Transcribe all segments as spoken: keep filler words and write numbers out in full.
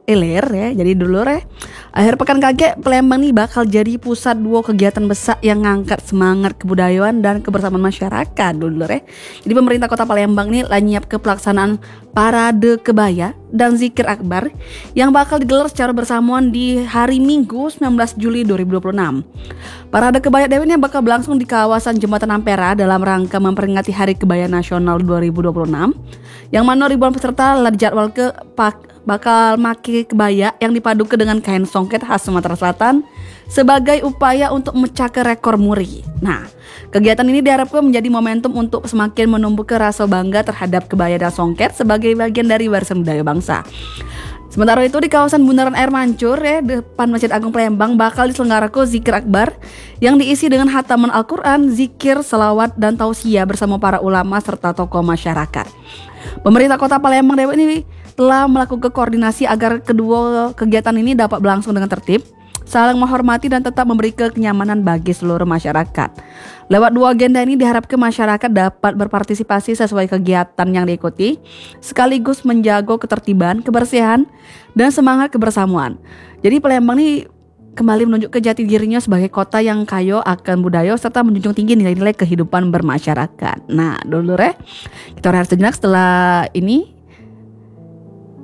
Ilir ya. Jadi dulu re akhir pekan kage Palembang nih bakal jadi pusat dua kegiatan besar yang ngangkat semangat kebudayaan dan kebersamaan masyarakat dulu re. Jadi pemerintah Kota Palembang nih lagi nyiap ke pelaksanaan Parade Kebaya dan Zikir Akbar yang bakal digelar secara bersamaan di hari Minggu sembilan belas Juli dua ribu dua puluh enam. Parade Kebaya Dewi ini bakal berlangsung di kawasan Jembatan Ampera dalam rangka memperingati Hari Kebaya Nasional dua ribu dua puluh enam, yang mana ribuan peserta telah dijadwal ke pak bakal maki kebaya yang dipadukan dengan kain songket khas Sumatera Selatan sebagai upaya untuk memecahkan rekor muri. Nah, kegiatan ini diharapkan menjadi momentum untuk semakin menumbuhkan rasa bangga terhadap kebaya dan songket sebagai bagian dari warisan budaya bangsa. Sementara itu di kawasan Bundaran Air Mancur ya, depan Masjid Agung Palembang bakal diselenggarakan Zikir Akbar yang diisi dengan hataman Al-Quran, zikir, selawat, dan tausiah bersama para ulama serta tokoh masyarakat. Pemerintah Kota Palembang Dewa ini telah melakukan koordinasi agar kedua kegiatan ini dapat berlangsung dengan tertib, saling menghormati dan tetap memberikan kenyamanan bagi seluruh masyarakat. Lewat dua agenda ini diharapkan masyarakat dapat berpartisipasi sesuai kegiatan yang diikuti, sekaligus menjaga ketertiban, kebersihan, dan semangat kebersamaan. Jadi Palembang ini kembali menunjukkan jati dirinya sebagai kota yang kaya akan budaya serta menjunjung tinggi nilai-nilai kehidupan bermasyarakat. Nah, dulu re, kita rehat sejenak setelah ini.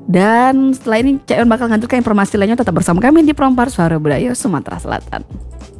Dan setelah ini Cak Iwan bakal ngantuk ke informasi lainnya, tetap bersama kami di Perompak Suara Budaya Sumatera Selatan.